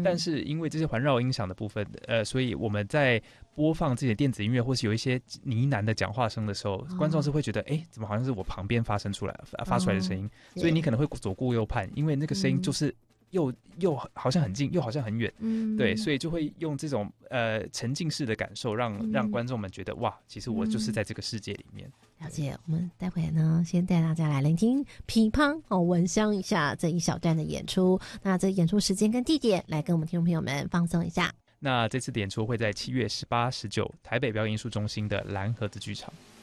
但是因为这些环绕音响的部分，所以我们在播放自己的电子音乐，或是有一些呢喃的讲话声的时候，观众是会觉得，怎么好像是我旁边发出来的声音，所以你可能会左顾右盼，因为那个声音就是又好像很近，又好像很远，对，所以就会用这种沉浸式的感受让观众们觉得哇，其实我就是在这个世界里面。 了解，我们待会呢，先带大家来聆听乒乓闻香一下这一小段的演出。那这演出时间跟地点，来跟我们听众朋友们放松一下。 那这次的演出会在7月18、19台北表演艺术中心的蓝盒子剧场。